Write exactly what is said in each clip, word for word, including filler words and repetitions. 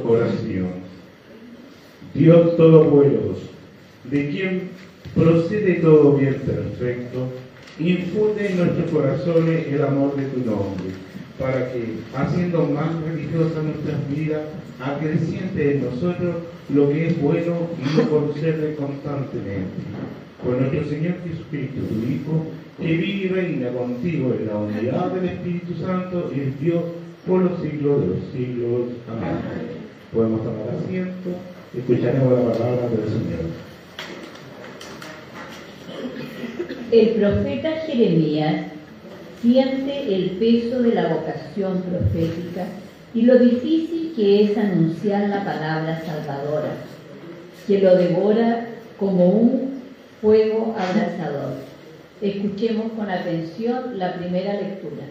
Oración. Dios Todopoderoso, de quien procede todo bien perfecto, infunde en nuestros corazones el amor de tu nombre, para que, haciendo más religiosas nuestras vidas, acreciente en nosotros lo que es bueno y lo conocerle constantemente. Por nuestro Señor Jesucristo, tu Hijo, que vive y reina contigo en la unidad del Espíritu Santo, es Dios por los siglos de los siglos. Amén. Podemos tomar asiento, escucharemos la palabra del Señor. El profeta Jeremías siente el peso de la vocación profética y lo difícil que es anunciar la palabra salvadora, que lo devora como un fuego abrasador. Escuchemos con atención la primera lectura.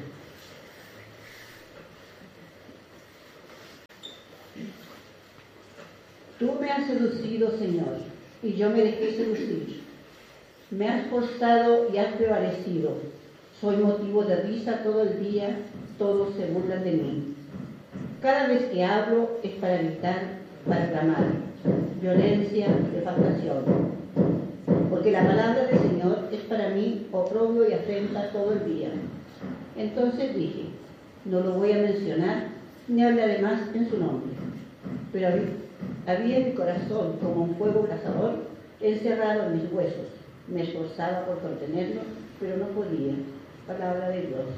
Tú me has seducido, Señor, y yo me dejé seducir. Me has forzado y has prevalecido. Soy motivo de risa todo el día, todos se burlan de mí. Cada vez que hablo es para gritar, para clamar, violencia, defalcación. Porque la palabra del Señor es para mí oprobio y afrenta todo el día. Entonces dije, no lo voy a mencionar, ni hablaré más en su nombre. Pero había en mi corazón como un fuego abrasador encerrado en mis huesos. Me esforzaba por contenerlo, pero no podía. Palabra de Dios.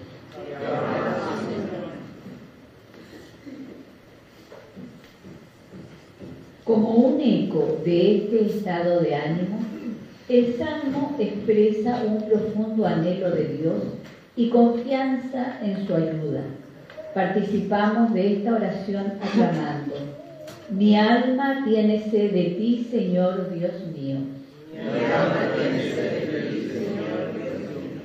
Como un eco de este estado de ánimo, el Salmo expresa un profundo anhelo de Dios y confianza en su ayuda. Participamos de esta oración aclamando: mi alma tiene sed de ti, Señor Dios mío. Mi alma tiene sed de ti, Señor Dios mío.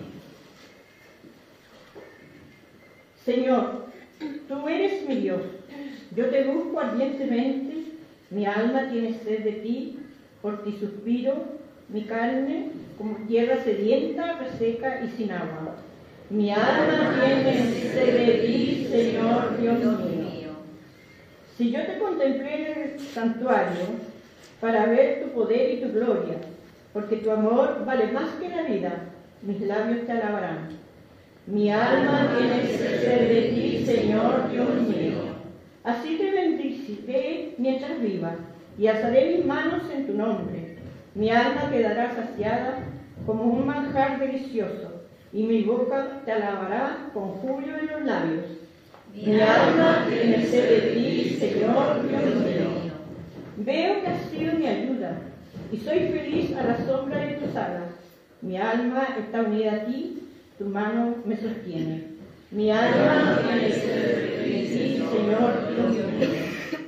Señor, tú eres mi Dios. Yo te busco ardientemente. Mi alma tiene sed de ti, por ti suspiro. Mi carne, como tierra sedienta, reseca y sin agua. Mi alma tiene sed de ti, Señor Dios mío. Si yo te contemplé en el santuario para ver tu poder y tu gloria, porque tu amor vale más que la vida, mis labios te alabarán. Mi alma tiene sed de ti, Señor Dios mío. Así te bendiciré mientras viva, y alzaré mis manos en tu nombre. Mi alma quedará saciada como un manjar delicioso, y mi boca te alabará con júbilo en los labios. Mi alma tiene sed de ti, Señor Dios mío. Veo que has sido mi ayuda, y soy feliz a la sombra de tus alas. Mi alma está unida a ti, tu mano me sostiene. Mi alma tiene sed de ti, Señor Dios mío.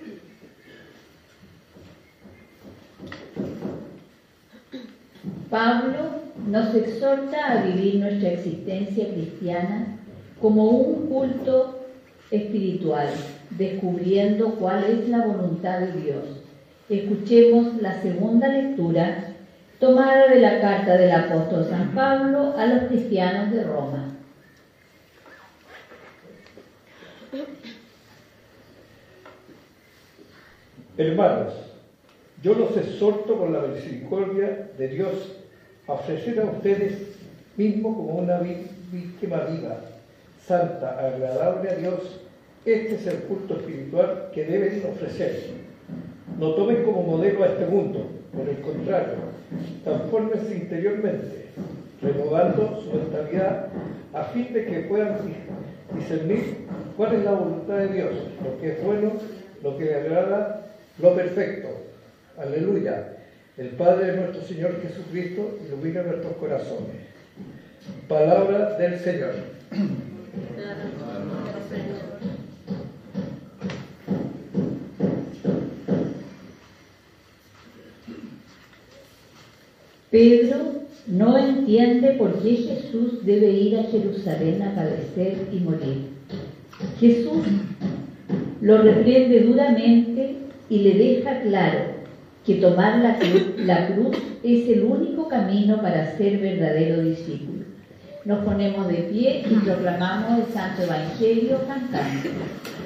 Pablo nos exhorta a vivir nuestra existencia cristiana como un culto espiritual, descubriendo cuál es la voluntad de Dios. Escuchemos la segunda lectura tomada de la carta del apóstol San Pablo a los cristianos de Roma. Hermanos, yo los exhorto por la misericordia de Dios a ofrecer a ustedes mismos como una víctima viva, santa, agradable a Dios. Este es el culto espiritual que deben ofrecer. No tomen como modelo a este mundo, por el contrario, transfórmense interiormente, renovando su mentalidad a fin de que puedan discernir cuál es la voluntad de Dios, lo que es bueno, lo que le agrada, lo perfecto. Aleluya. El Padre de nuestro Señor Jesucristo ilumina nuestros corazones. Palabra del Señor. Pedro no entiende por qué Jesús debe ir a Jerusalén a padecer y morir. Jesús lo reprende duramente y le deja claro que tomar la cruz, la cruz es el único camino para ser verdadero discípulo. Nos ponemos de pie y proclamamos el Santo Evangelio cantando.